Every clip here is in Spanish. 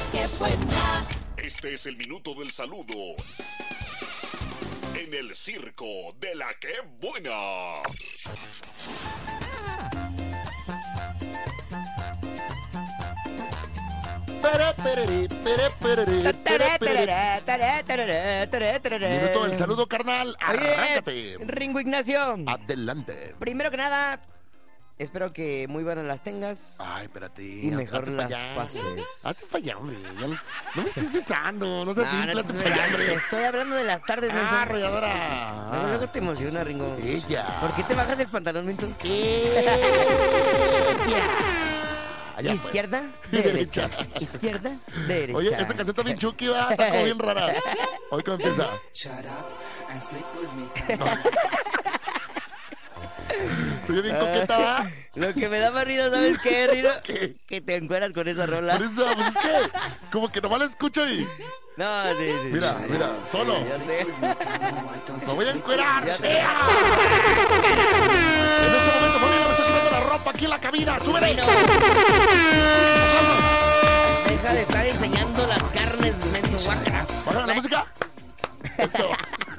que buena. Este es el minuto del saludo en el circo de la que buena. Minuto del saludo, carnal. Arráncate. Oye, Ringo Ignacio. Adelante. Primero que nada, espero que muy buenas las tengas. Ay, espérate. Y mejor hazte las pa' allá. pases. Hazte para allá, hombre. No me estés besando. No seas No, simple, no hazte te pa' allá, estoy, hombre. estoy hablando de las tardes, menso. Arrolladora. Luego te emociona, Ringo. Ella. ¿Por qué te bajas el pantalón, menso? Allá, pues. Izquierda, Derecha. derecha. Izquierda, derecha. Oye, esta canción está bien chucky, ¿va? Está como bien rara. Hoy cómo empieza. Shut up and sleep with me. Soy bien coqueta, ¿va? Lo que me da más risa, ¿sabes qué, Rino? ¿Qué? Que te encueras con esa rola. Por eso, pues es que, como que nomás la escucho y... No, sí, sí. Mira, solo. Ya sé. Me voy a encuerar. Ya sé. En este momento, familia, me estoy quitando la ropa aquí en la cabina. ¡Súbele! Deja de estar enseñando las carnes, menso, guaca. ¿Bájame la música? Eso.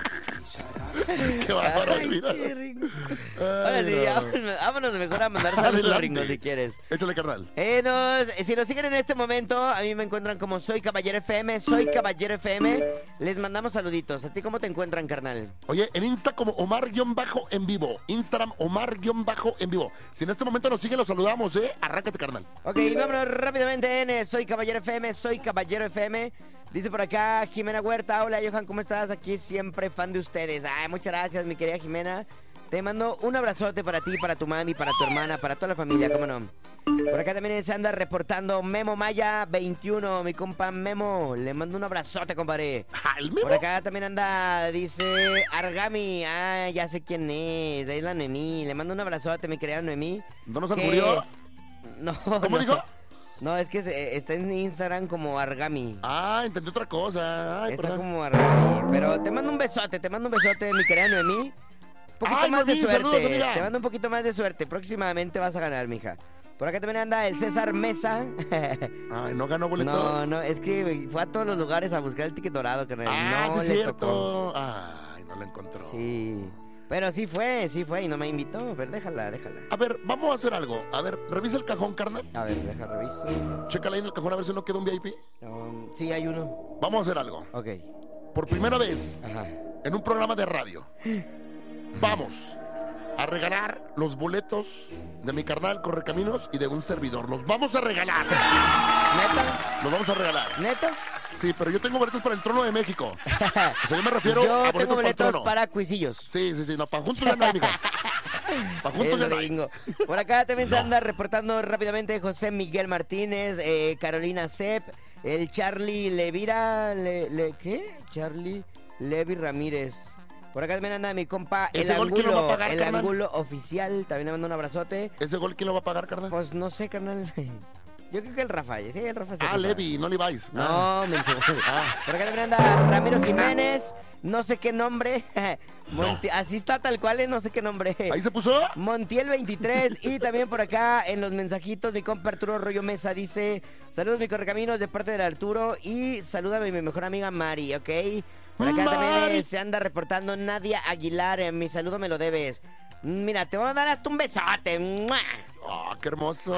Qué bárbaro, Ay, mira. qué rico. Ahora sí, vámonos mejor a mandar saludos, Adelante. Ringo, si quieres. Échale, carnal. Si nos siguen en este momento, a mí me encuentran como Soy Caballero FM, Soy Caballero FM. Les mandamos saluditos. ¿A ti cómo te encuentran, carnal? Oye, en Insta como Omar-en vivo. Instagram Omar-en vivo. Si en este momento nos siguen, los saludamos, ¿eh? Arráncate, carnal. Ok, vámonos rápidamente en Soy Caballero FM, Soy Caballero FM. Dice por acá Jimena Huerta, hola Johan, ¿cómo estás? Aquí siempre fan de ustedes. Ay, muchas gracias, mi querida Jimena. Te mando un abrazote para ti, para tu mami, para tu hermana, para toda la familia, ¿cómo no? Por acá también se anda reportando Memo Maya 21, mi compa Memo. Le mando un abrazote, compadre. ¿El Memo? Por acá también anda, dice Argami. Ah, ya sé quién es la Noemí. Le mando un abrazote, mi querida Noemí. ¿No nos que- alburió? No. ¿Cómo no. dijo? No, es que está en Instagram como Argami. Ah, entendí otra cosa. Ay, Está perdón. como Argami. Pero te mando un besote, mi querida Noemí. Un poquito Ay, más de Noemí, suerte. saludos, amiga. Te mando un poquito más de suerte. Próximamente vas a ganar, mija. Por acá también anda el César Mesa. Ay, ¿no ganó boletos? No, es que fue a todos los lugares a buscar el ticket dorado, carnal. Ah, no sí es le cierto. tocó. Ay, no la encontró. Sí. Pero sí fue, y no me invitó. Pero déjala. A ver, vamos a hacer algo. A ver, revisa el cajón, carnal. A ver, reviso. Chécala ahí en el cajón a ver si no queda un VIP. Sí, hay uno. Vamos a hacer algo. Ok. Por primera vez Ajá. en un programa de radio, vamos a regalar los boletos de mi carnal Correcaminos y de un servidor. Los vamos a regalar. ¿Neta? Los vamos a regalar. ¿Neta? Sí, pero yo tengo boletos para el trono de México. O sea, yo me refiero Yo a tengo boletos para el trono. para cuisillos. Sí. No, para juntos ya no hay, mija. Para juntos ya El no hay. Ringo. Por acá también se anda reportando rápidamente José Miguel Martínez, Carolina Sepp, el Charlie Levira, ¿qué? Charlie Levi Ramírez. Por acá también anda mi compa ¿Ese gol quién lo va a pagar, el carnal? Angulo Oficial, también le mando un abrazote. ¿Ese gol quién lo va a pagar, carnal? Pues no sé, carnal. Yo creo que el Rafa, sí, el Rafa se rifa. Levi, no Levi's. No, me Por acá también anda Ramiro Jiménez, no sé qué nombre. Así está tal cual, no sé qué nombre. ¿Ahí se puso? Montiel 23. Y también por acá en los mensajitos mi compa Arturo Rollo Mesa dice: saludos mi correcaminos de parte del Arturo y salúdame a mi mejor amiga Mari, ¿ok? Por acá también se anda reportando Nadia Aguilar, mi saludo me lo debes. Mira, te voy a dar hasta un besote. ¡Mua! ¡Oh, qué hermoso!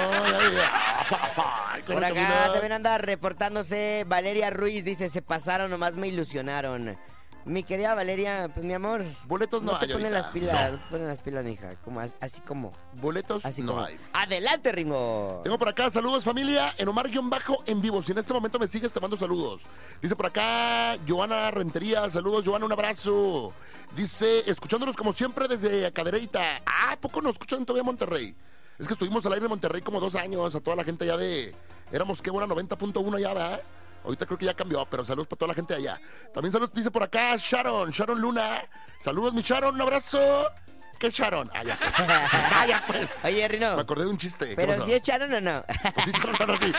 Ay, Por acá también anda reportándose Valeria Ruiz, dice, se pasaron, nomás me ilusionaron. Mi querida Valeria, pues mi amor, boletos no te hay ponen ahorita. las pilas, No. te ponen las pilas, mija, como así como. Boletos Así no como. hay. Adelante, Ringo. Tengo por acá, saludos familia, en Omar-en vivo. Si en este momento me sigues, te mando saludos. Dice por acá, Joana Rentería, saludos, Joana, un abrazo. Dice, escuchándonos como siempre desde Cadereyta. ¿A poco nos escuchan todavía en Monterrey? Es que estuvimos al aire en Monterrey como 2 años, a toda la gente allá de... Éramos, qué buena, 90.1 ya, ¿verdad? Ahorita creo que ya cambió, pero saludos para toda la gente allá. También saludos, dice por acá, Sharon Luna. Saludos, mi Sharon, un abrazo. ¿Qué echaron? Ah, ya. Ah, ya, pues. Oye, Rino. Me acordé de un chiste. ¿Qué ¿Pero pasó? si echaron o no? Pues sí, echaron, sí.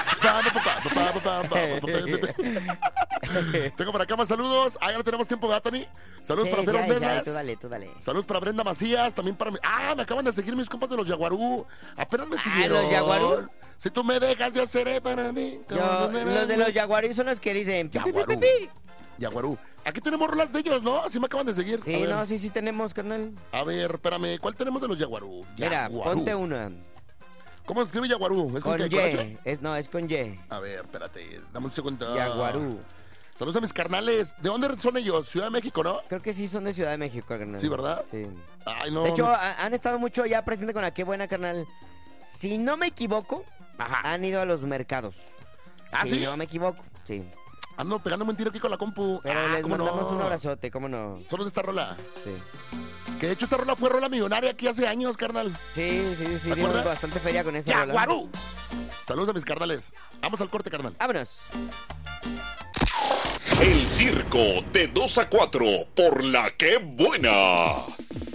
Tengo por acá más saludos. Ah, ya no tenemos tiempo, ¿verdad, Tony? Saludos para Fer Ornelas. Tú dale. Saludos para Brenda Macías, también para mí. Ah, me acaban de seguir mis compas de los Yaguarú. Apenas me siguieron. ¿los Yaguarú? Si tú me dejas, yo seré para ti. Los de los Yaguarí son los que dicen... pi, pi, pi, Yaguarú. pi, pi. Yaguarú. Aquí tenemos rolas de ellos, ¿no? Así me acaban de seguir. Sí, no, sí tenemos, carnal. A ver, espérame. ¿Cuál tenemos de los Yaguarú? Mira, Yaguarú. ponte una. ¿Cómo se escribe Yaguarú? ¿Es con Con qué? ¿Con H? Y. Es con Y. A ver, espérate. Dame un segundo. Yaguarú. Saludos a mis carnales. ¿De dónde son ellos? Ciudad de México, ¿no? Creo que sí son de Ciudad de México, carnal. Sí, ¿verdad? Sí. Ay, no. De hecho, no. han estado mucho ya presente con la Qué Buena, carnal. Si no me equivoco, han ido a los mercados. ¿Ah, sí? Si no me equivoco, sí. Ando pegándome un tiro aquí con la compu. Pero les ¿cómo mandamos no? un abrazote, ¿cómo no? Solo de esta rola. Sí. Que de hecho esta rola fue rola millonaria aquí hace años, carnal. Sí, ¿Te dimos acuerdas? bastante feria con esa rola. ¡Yaguarú! Saludos a mis carnales. Vamos al corte, carnal. Vámonos. El circo de 2 a 4 por la que buena.